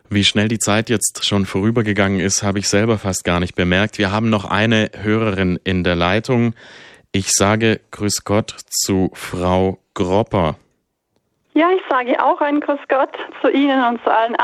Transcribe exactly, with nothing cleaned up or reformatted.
Wie schnell die Zeit jetzt schon vorübergegangen ist, habe ich selber fast gar nicht bemerkt. Wir haben noch eine Hörerin in der Leitung. Ich sage Grüß Gott zu Frau Gropper. Ja, ich sage auch einen Grüß Gott zu Ihnen und zu allen